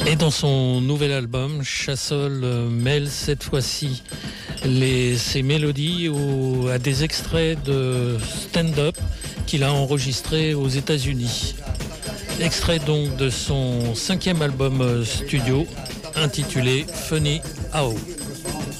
Et dans son nouvel album, Chassol mêle cette fois-ci ses mélodies à des extraits de stand-up qu'il a enregistrés aux États-Unis. Extrait donc de son 5e album studio intitulé Funny How.